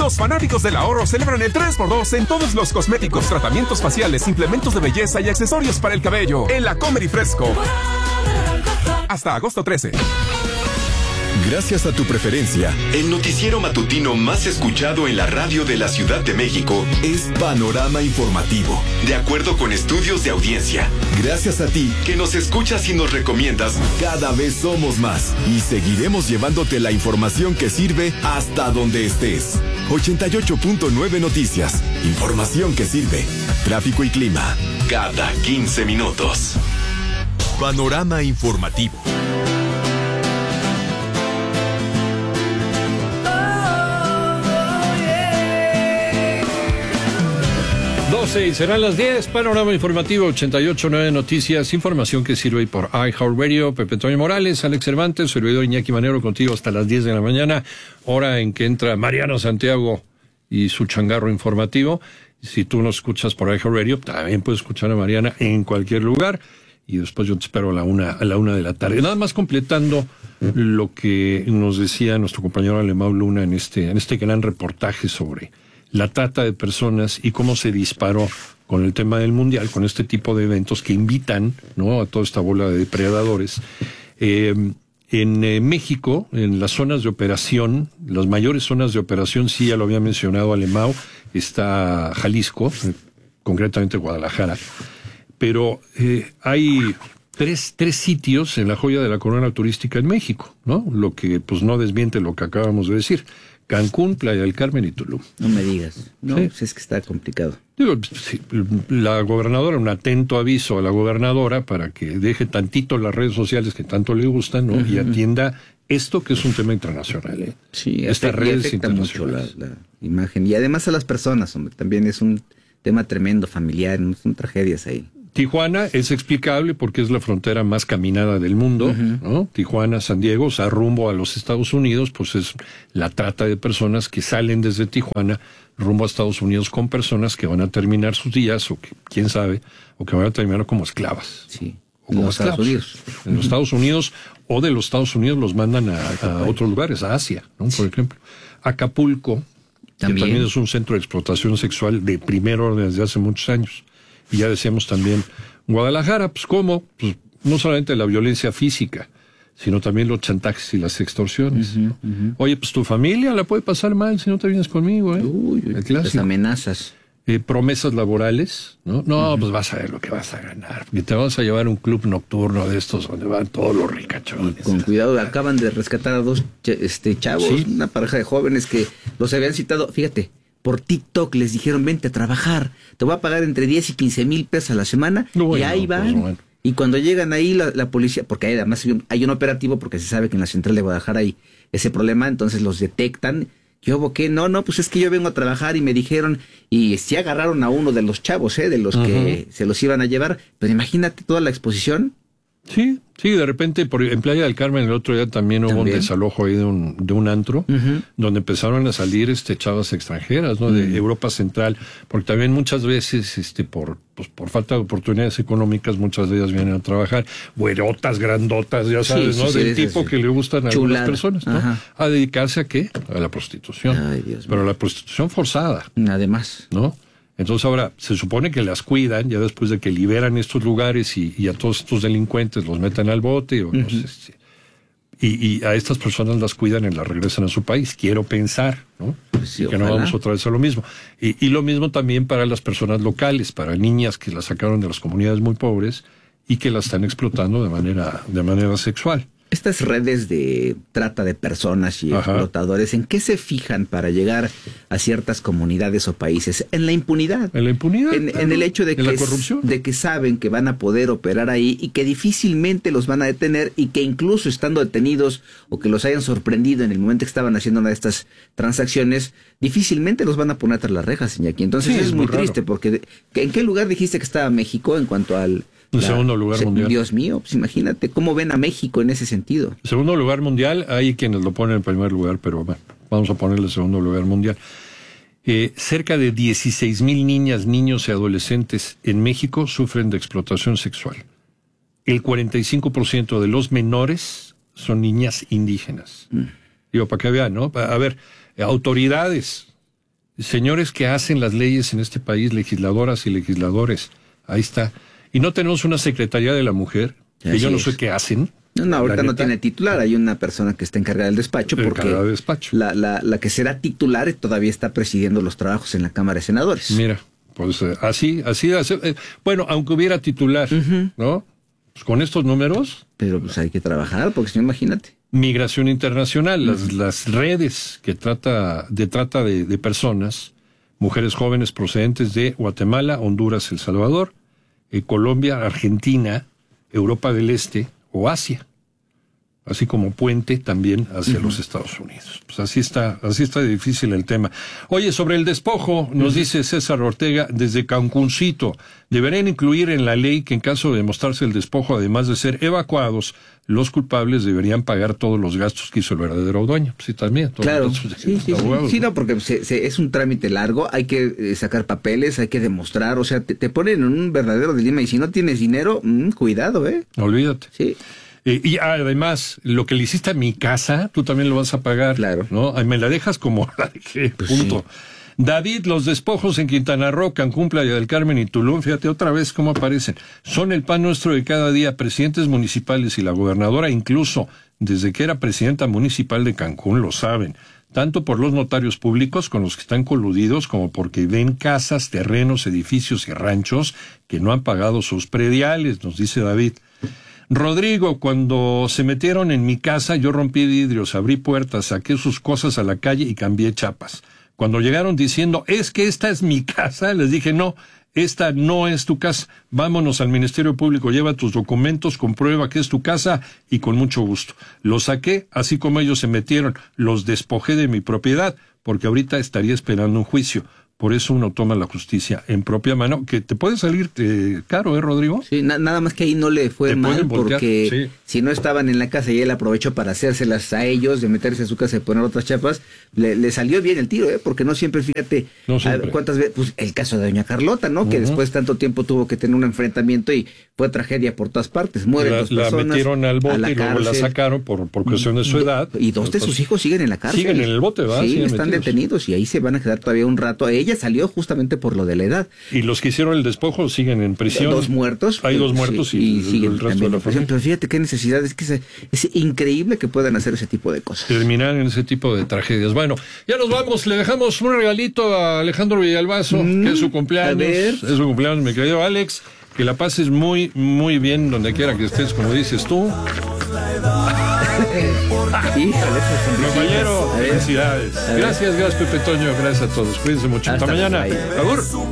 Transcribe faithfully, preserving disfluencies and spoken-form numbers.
Los fanáticos del ahorro celebran el tres por dos en todos los cosméticos, tratamientos faciales, implementos de belleza y accesorios para el cabello. En la Comer y Fresco. Hasta agosto trece. Gracias a tu preferencia, el noticiero matutino más escuchado en la radio de la Ciudad de México es Panorama Informativo, de acuerdo con estudios de audiencia. Gracias a ti, que nos escuchas y nos recomiendas, cada vez somos más y seguiremos llevándote la información que sirve hasta donde estés. ochenta y ocho punto nueve Noticias, información que sirve. Tráfico y clima, cada quince minutos. Panorama Informativo. doce y serán las diez. Panorama Informativo ochenta y ocho punto nueve Noticias, información que sirve por iHeartRadio. Pepe Toño Morales, Alex Cervantes, servidor Iñaki Manero, contigo hasta las diez de la mañana, hora en que entra Mariano Santiago y su changarro informativo. Si tú nos escuchas por iHeartRadio, también puedes escuchar a Mariana en cualquier lugar. Y después yo te espero a la una, a la una de la tarde. Nada más completando lo que nos decía nuestro compañero Alemão Luna en este, en este gran reportaje sobre la trata de personas y cómo se disparó con el tema del mundial, con este tipo de eventos que invitan, ¿no?, a toda esta bola de depredadores. Eh, en eh, México, en las zonas de operación, las mayores zonas de operación, sí, ya lo había mencionado Alemão, está Jalisco, eh, concretamente Guadalajara. Pero eh, hay tres, tres sitios en la joya de la corona turística en México, ¿no? Lo que pues no desmiente lo que acabamos de decir. Cancún, Playa del Carmen y Tulum. No me digas. No, sí. Pues es que está complicado. Digo, sí, la gobernadora, un atento aviso a la gobernadora para que deje tantito las redes sociales que tanto le gustan, ¿no? Uh-huh. Y atienda esto que es un tema internacional, ¿eh? Sí, estas redes afecta mucho la, la imagen. Y además a las personas, hombre, también es un tema tremendo, familiar, son tragedias ahí. Tijuana es explicable porque es la frontera más caminada del mundo, uh-huh. ¿no? Tijuana, San Diego, o sea, rumbo a los Estados Unidos, pues es la trata de personas que salen desde Tijuana rumbo a Estados Unidos con personas que van a terminar sus días, o que, quién sabe, o que van a terminar como esclavas. Sí, o como en los esclavos. Estados Unidos. En los Estados Unidos, o de los Estados Unidos los mandan a, a otros lugares, a Asia, ¿no? Por ejemplo. Acapulco, ¿También? que también es un centro de explotación sexual de primer orden desde hace muchos años. Y ya decíamos también, Guadalajara, pues ¿cómo? Pues no solamente la violencia física, sino también los chantajes y las extorsiones. Uh-huh, uh-huh. Oye, pues tu familia la puede pasar mal si no te vienes conmigo, ¿eh? Uy, las amenazas. Eh, promesas laborales, ¿no? No, uh-huh. pues vas a ver lo que vas a ganar, porque te vas a llevar a un club nocturno de estos donde van todos los ricachones. Y con cuidado, acaban de rescatar a dos ch- este chavos, ¿sí? Una pareja de jóvenes que los habían citado, fíjate, por TikTok les dijeron, vente a trabajar, te voy a pagar entre diez y quince mil pesos a la semana, no, bueno, y ahí van. Pues, bueno. Y cuando llegan ahí la, la policía, porque hay, además hay un, hay un operativo, porque se sabe que en la central de Guadalajara hay ese problema, entonces los detectan. Yo, ¿qué? No, no, pues es que yo vengo a trabajar y me dijeron, y sí agarraron a uno de los chavos, ¿eh? De los uh-huh. que se los iban a llevar, pero imagínate toda la exposición. Sí, sí, de repente por, en Playa del Carmen el otro día también hubo ¿También? un desalojo ahí de un, de un antro, uh-huh. donde empezaron a salir este chavas extranjeras, ¿no? De uh-huh. Europa Central, porque también muchas veces, este, por, pues, por falta de oportunidades económicas, muchas de ellas vienen a trabajar, güerotas, grandotas, ya sabes, sí, ¿no? Sí, Del sí, tipo sí. que le gustan a Chulada. algunas personas, ¿no? Ajá. A dedicarse a ¿qué? A la prostitución. Ay, Dios Pero mío. la prostitución forzada. Además. ¿No? Entonces ahora se supone que las cuidan ya después de que liberan estos lugares y, y a todos estos delincuentes los meten al bote o, uh-huh. no sé, y, y a estas personas las cuidan y las regresan a su país. Quiero pensar, ¿no? Pues sí, que ojalá. No vamos otra vez a lo mismo. Y, y lo mismo también para las personas locales, para niñas que las sacaron de las comunidades muy pobres y que las están explotando de manera, de manera sexual. Estas redes de trata de personas y Ajá. explotadores, ¿en qué se fijan para llegar a ciertas comunidades o países? En la impunidad. En la impunidad. En, en el hecho de que, la corrupción. de que saben que van a poder operar ahí y que difícilmente los van a detener y que incluso estando detenidos o que los hayan sorprendido en el momento que estaban haciendo una de estas transacciones, difícilmente los van a poner tras las rejas, Iñaki. Entonces sí, es, es muy, muy triste porque ¿en qué lugar dijiste que estaba México en cuanto al... En segundo lugar se, mundial. Dios mío, pues imagínate cómo ven a México en ese sentido. En segundo lugar mundial, hay quienes lo ponen en primer lugar, pero bueno, vamos a ponerle segundo lugar mundial. Eh, cerca de dieciséis mil niñas, niños y adolescentes en México sufren de explotación sexual. El cuarenta y cinco por ciento de los menores son niñas indígenas. Mm. Digo, para que vean, ¿no? A ver, autoridades, señores que hacen las leyes en este país, legisladoras y legisladores. Ahí está. Y no tenemos una Secretaría de la Mujer, que Así yo no es. sé qué hacen. No, no, ahorita no neta. tiene titular, hay una persona que está encargada del despacho, porque Encargada del despacho. La, la, la que será titular todavía está presidiendo los trabajos en la Cámara de Senadores. Mira, pues eh, así, así, así eh, bueno, aunque hubiera titular, uh-huh. ¿no? Pues con estos números. Pero pues hay que trabajar, porque si no, imagínate. Migración internacional, uh-huh. las, las redes que trata de trata de, de personas, mujeres jóvenes procedentes de Guatemala, Honduras, El Salvador, eh, Colombia, Argentina, Europa del Este o Asia, así como puente también hacia uh-huh. los Estados Unidos. Pues así está, así está difícil el tema. Oye, sobre el despojo, nos uh-huh. dice César Ortega desde Cancuncito, deberían incluir en la ley que en caso de demostrarse el despojo, además de ser evacuados, los culpables deberían pagar todos los gastos que hizo el verdadero dueño. Sí, también. Claro, sí, sí, sí, sí, no, porque se, se, es un trámite largo, hay que eh, sacar papeles, hay que demostrar, o sea, te, te ponen en un verdadero dilema y si no tienes dinero, mmm, cuidado, ¿eh? Olvídate. Sí. Eh, y además, lo que le hiciste a mi casa, tú también lo vas a pagar. Claro. ¿No? Me la dejas como la dejé, pues punto. Sí. David, los despojos en Quintana Roo, Cancún, Playa del Carmen y Tulum, fíjate otra vez cómo aparecen. Son el pan nuestro de cada día. Presidentes municipales y la gobernadora, incluso desde que era presidenta municipal de Cancún, lo saben. Tanto por los notarios públicos con los que están coludidos, como porque ven casas, terrenos, edificios y ranchos que no han pagado sus prediales, nos dice David. Rodrigo, cuando se metieron en mi casa, yo rompí vidrios, abrí puertas, saqué sus cosas a la calle y cambié chapas. Cuando llegaron diciendo, es que esta es mi casa, les dije, no, esta no es tu casa. Vámonos al Ministerio Público, lleva tus documentos, comprueba que es tu casa y con mucho gusto. Los saqué, así como ellos se metieron, los despojé de mi propiedad, porque ahorita estaría esperando un juicio. Por eso uno toma la justicia en propia mano, que te puede salir eh, caro, ¿eh, Rodrigo? Sí, na- nada más que ahí no le fue mal, porque sí. si no estaban en la casa y él aprovechó para hacérselas a ellos, de meterse a su casa y poner otras chapas, le, le salió bien el tiro, ¿eh? Porque no siempre, fíjate, no siempre. A, cuántas veces, pues el caso de doña Carlota, ¿no? Uh-huh. Que después de tanto tiempo tuvo que tener un enfrentamiento y fue tragedia por todas partes, mueren la, dos personas. La metieron al bote la y luego la sacaron por, por cuestión de su edad. Y dos de sus hijos siguen en la cárcel. Siguen en el bote, ¿verdad? Sí, siguen están metidos. detenidos y ahí se van a quedar todavía un rato. Ella salió justamente por lo de la edad. Y los que hicieron el despojo siguen en prisión. Dos muertos. Hay dos muertos sí, y, y el, siguen el resto también de la en prisión. Pero fíjate qué necesidad, es que se, es increíble que puedan hacer ese tipo de cosas. Terminar en ese tipo de tragedias. Bueno, ya nos vamos, le dejamos un regalito a Alejandro Villalbazo, mm, que es su cumpleaños. A ver. Es su cumpleaños, mi querido Alex. Que la pases muy, muy bien donde quiera que estés, como dices tú. Compañero, felicidades. Gracias, gracias Pepe Toño, gracias a todos. Cuídense mucho. Hasta, Hasta mañana. Agur.